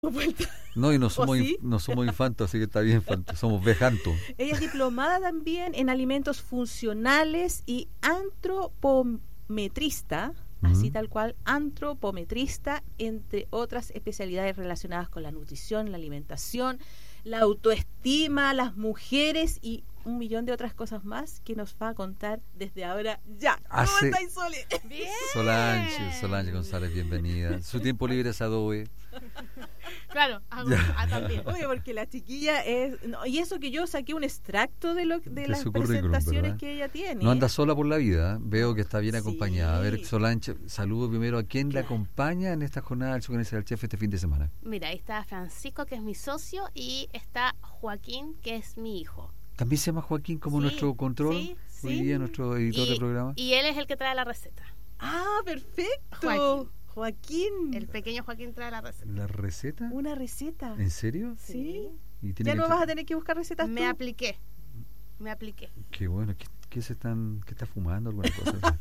No, y no ¿O somos, sí? no somos infantos, así que está bien, infantos. Somos vejantos. Ella es diplomada también en alimentos funcionales y antropometrista, así tal cual, antropometrista, entre otras especialidades relacionadas con la nutrición, la alimentación, la autoestima, las mujeres y un millón de otras cosas más que nos va a contar desde ahora ya. ¿Cómo estáis, Sole? Bien. Solange González, bienvenida. Su tiempo libre es Adobe. Claro, también. Oye, porque la chiquilla es... No, y eso que yo saqué un extracto de las su currículum, presentaciones ¿verdad? que ella tiene. No anda sola por la vida, veo que está bien Sí. acompañada. A ver, Solange, saludo primero a quién la acompaña en esta jornada del Sugerencia del Chef este fin de semana. Mira, ahí está Francisco, que es mi socio, y está Joaquín, que es mi hijo. También se llama Joaquín como Sí, nuestro control, sí, hoy sí. día nuestro editor de programa. Y él es el que trae la receta. Ah, perfecto. Joaquín. El pequeño Joaquín trae la receta. ¿La receta? Una receta. ¿En serio? Sí. ¿Y tiene Ya que no tra- vas a tener que buscar recetas Me tú. apliqué. Qué bueno, ¿qué está fumando? ¿Alguna cosa?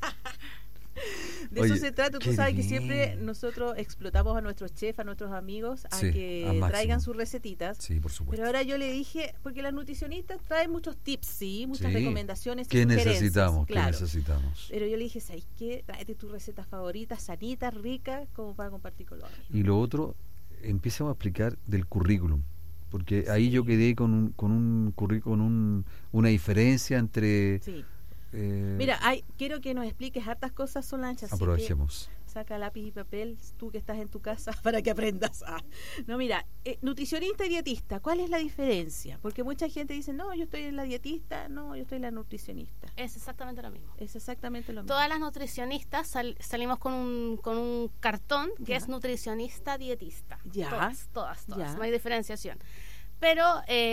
De Oye, eso se trata. Tú qué sabes que bien. siempre nosotros explotamos a nuestros chefs, a nuestros amigos, a Sí, que al máximo. traigan sus recetitas. Sí, por supuesto. Pero ahora yo le dije, porque las nutricionistas traen muchos tips, sí, muchas Sí. recomendaciones y ¿Qué sugerencias, necesitamos? claro. ¿Qué necesitamos? Pero yo le dije, ¿sabes qué? Tráete tus recetas favoritas, sanitas, ricas, como para compartir con los amigos. Y lo otro, empecemos a explicar del currículum. Porque ahí yo quedé con un currículum, una diferencia entre... Sí. Mira, quiero que nos expliques hartas cosas, Solange, así aprovechemos. que saca lápiz y papel, tú que estás en tu casa, para que aprendas. No, mira, nutricionista y dietista, ¿cuál es la diferencia? Porque mucha gente dice, no, yo estoy en la dietista, no, yo estoy en la nutricionista. Es exactamente lo mismo. Es exactamente lo mismo. Todas las nutricionistas salimos con un cartón que Ya. es nutricionista dietista. Ya. Todas. Ya. No hay diferenciación. Pero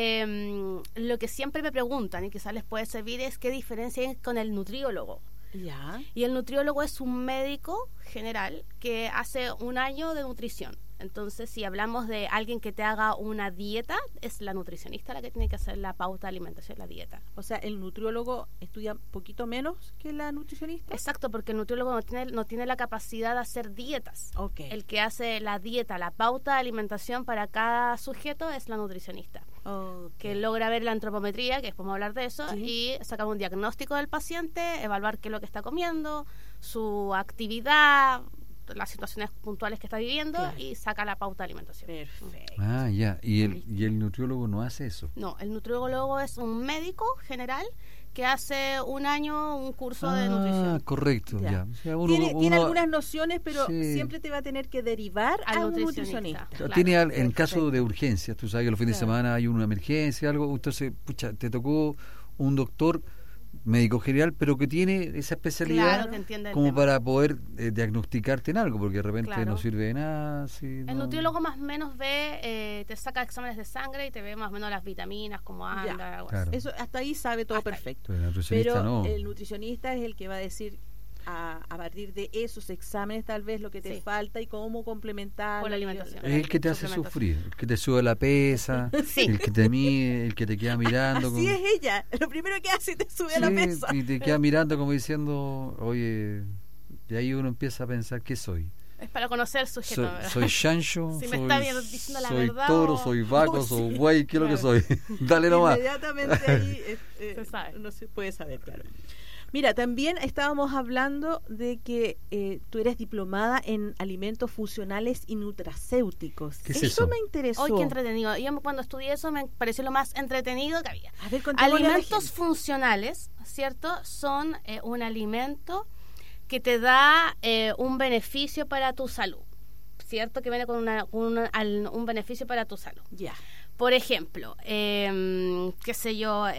lo que siempre me preguntan y quizás les puede servir es qué diferencia hay con el nutriólogo. Ya. Y el nutriólogo es un médico general que hace un año de nutrición. Entonces, si hablamos de alguien que te haga una dieta, es la nutricionista la que tiene que hacer la pauta de alimentación, la dieta. O sea, el nutriólogo estudia un poquito menos que la nutricionista. Exacto, porque el nutriólogo no tiene la capacidad de hacer dietas. Ok. El que hace la dieta, la pauta de alimentación para cada sujeto es la nutricionista, que logra ver la antropometría, que después vamos a hablar de eso, Sí. y sacar un diagnóstico del paciente, evaluar qué es lo que está comiendo, su actividad, las situaciones puntuales que está viviendo, Claro. y saca la pauta de alimentación. Perfecto. Ah, ya. ¿Y el nutriólogo no hace eso? No, el nutriólogo es un médico general que hace un año un curso de nutrición. Correcto, Ya. ya. O sea, Tiene algunas nociones, pero Sí. siempre te va a tener que derivar Al a un nutricionista. nutricionista. Claro. Tiene en Perfecto. caso de urgencias, tú sabes que los fines de Claro. semana hay una emergencia, algo, entonces, pucha, te tocó un doctor médico general, pero que tiene esa especialidad Claro, que entiende el como tema. para poder diagnosticarte en algo, porque de repente Claro. no sirve de nada. Si El no- nutriólogo más o menos ve, te saca exámenes de sangre y te ve más o menos las vitaminas, cómo anda, algo así. Claro. Eso hasta ahí sabe todo Hasta ahí. perfecto. Pero el nutricionista Pero no. el nutricionista es el que va a decir a partir de esos exámenes tal vez lo que te Sí. falta y cómo complementar Con la alimentación. Es el que te hace suplementación. sufrir, el que te sube la pesa, Sí. el que te mide, el que te queda mirando. Así es ella. Lo primero que hace te sube a la Sí, mesa. y te queda mirando como diciendo, oye, y ahí uno empieza a pensar, ¿qué soy? Es para conocer el sujeto, ¿verdad? Soy chancho, Si me soy, está viendo diciendo la soy verdad toro, o- soy vaco, Oh, soy sí, güey, ¿qué es lo que claro. soy? Dale nomás. Inmediatamente ahí Se sabe. no se puede saber, claro. Mira, también estábamos hablando de que tú eres diplomada en alimentos funcionales y nutracéuticos. ¿Qué es Eso eso? me interesó. Hoy qué entretenido. Yo cuando estudié eso me pareció lo más entretenido que había. A ver, contémosle a la Alimentos gente. funcionales, ¿cierto? Son un alimento que te da un beneficio para tu salud, ¿cierto? Que viene con un beneficio para tu salud. Ya. Por ejemplo, qué sé yo,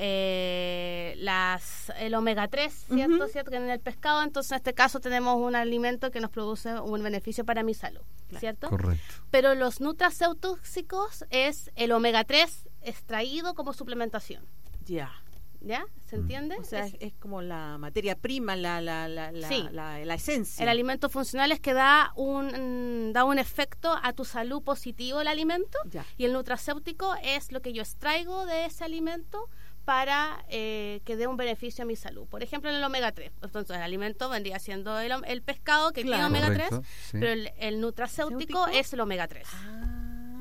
el omega 3, ¿cierto? Ujú. ¿Cierto? Que en el pescado, entonces en este caso tenemos un alimento que nos produce un beneficio para mi salud, Claro. ¿cierto? Correcto. Pero los nutraceutóxicos es el omega 3 extraído como suplementación, Ya. ¿ya? ¿Se entiende? O sea, Es- es como la materia prima, Sí. la esencia. el alimento funcional es que da un efecto a tu salud positivo el alimento, Ya. y el nutracéutico es lo que yo extraigo de ese alimento para que dé un beneficio a mi salud. Por ejemplo, en el omega 3. Entonces, el alimento vendría siendo el pescado que Claro. tiene omega 3, Correcto, sí. pero el nutracéutico ¿Céutico? es el omega 3. Ah,